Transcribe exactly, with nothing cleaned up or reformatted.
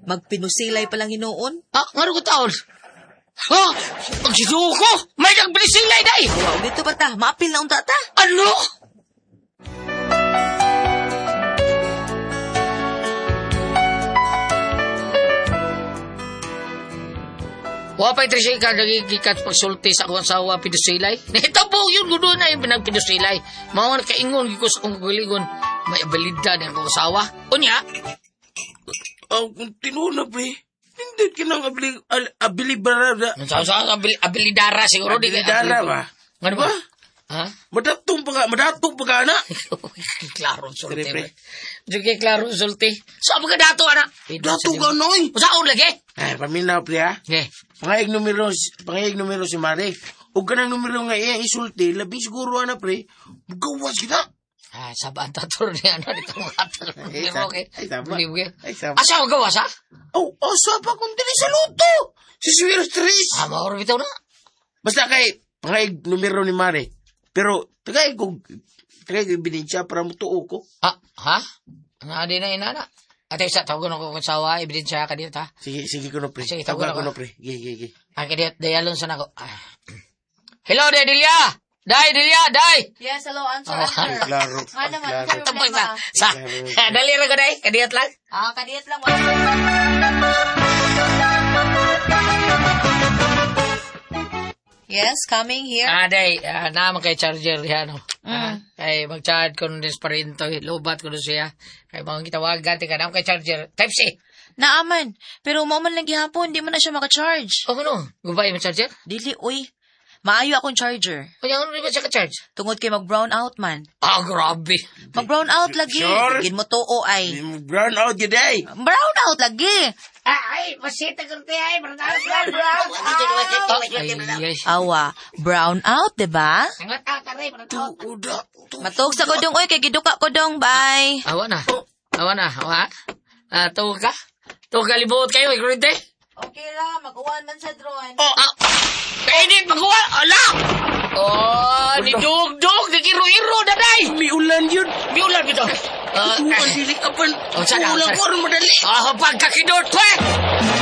Magpinusilay palang hinuon. Ah, ngano ko taon? Ha? Pagsiduko! May nagbilisilay, day! Wow, dito ba ta? Maapil na unta ta? Ano? Wapay Tricia ka nagigikat pagsulti sa akong asawa pinusilay. Nahitabo yun gudo na yung pinagpinusilay. Mga kaingon gikos akong kagaligon. May abilidad ng akong asawa. Unya? Oh, tinuna, pre. Hindi ka nang abili, abilibara. Sa sa abilidara siguro. Abilidara ba? Ngano ba? Ha? Madatong pa ka, madatong pa ka, anak. Klaro sulti. Sige, klaro sulti. Saan mga dato, anak? Dato ka, noy. Saan lagi? Ay, paminaw, pre, ha? Okay. Pangayag numero, pangayag numero si Mare. Huwag ka ng numero nga iya isulti, labing siguro, anak, pre. Magawas kita. Ah, sabaan tatur niya, ano, dito mga tatur. Okay. Ay, tama. Believe ka. Ay, tama. Asa ang gawas, ha? Oh, asa pa kung dili sa luto. Si Swero Tres. Ah, mauro bitaw na. Basta kay, pangayag numero ni Mare. Pero, tagay ko, tagay ko ebidensya para mutuo ko. Ha? Ha? Nga di na inana. Ate, isa, tawagan ako kung sawa, ebidensya ka dito, ha? Sige, sige ko no, pre. Sige, Tawagan tawagan ko no, ako. pre. Gigi, gigi. Ay, kaya dayalon sa nako. Ah. Hello, Day Delia! Day, Delia, Day! Yes, hello, answer, Oh, answer. Klaro, Nga naman, klaro. sir, Tapos problema. sa, sa, dali rin ko, Day, kadiyat lang. Ah, kadiyat lang. Wala. Yes, coming here. Ah, Day, ah, naman kay charger yan, no? Mm. Ah, ay, mag-charge ko nun pa rin to, lubat ko nun siya. Kaya mga kitawagan, tika, naman kay charger. Type C. Naaman. Pero umaman lang gihapon, di mo na siya makacharge. O, ano? Gubay mo charger? Dili, uy. Maayo akong charger. O, yan, ano ba siya ka-charge? Tungod kay mag-brown out man. Ah, grabe. Mag-brown out lagi. Sure. Gin mo to ay. Brown out yun, day. Brown out lagi. Ah, ay, masita ko tayo, ay, brown out, brown out. Ay, ay, Awa, brown out, diba? Angat ah, taray, brown out. Uda. Matug sa kodong, uy, kay giduka kodong, bye. Awa na. Awa na, awa. Ah, tuwa ka? Tuwa ka, libuot kayo, ikurinte. Okay lang, mag-uwan man sa drone. Oh, ah. Kainit, magawa. Ala! Oh, ni Dug-Dug, nagiro-iro, daday. May ulan yun. May ulan dito. Ah, Tuwan, dili ka pa. Oh, sana, Ulan sana. ko rin madali. Ah, pagkakidot ko eh.